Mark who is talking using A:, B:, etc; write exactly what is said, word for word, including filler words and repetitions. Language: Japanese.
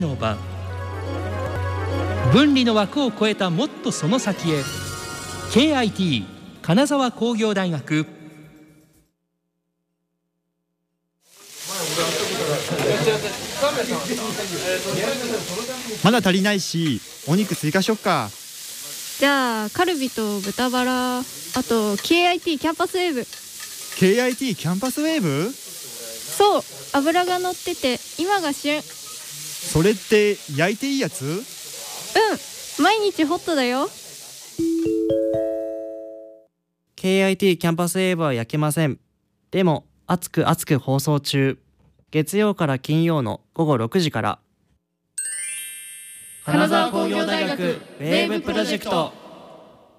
A: の場、分離の枠を超えたもっとその先へ。 ケーアイティー 金沢工業大学。
B: まだ足りないし、お肉追加しよっか。
C: じゃあカルビと豚バラ、あと ケーアイティー キャンパスウェーブ。
B: ケーアイティー キャンパスウェーブ？
C: そう、油が乗ってて今が旬。
B: それって焼いていいやつ？
C: うん、毎日ホットだよ。
D: ケーアイティー キャンパスウェーブは焼けません。でも熱く熱く放送中。月曜から金曜のごごろくじから。金沢工業大学ウェーブプロジェクト。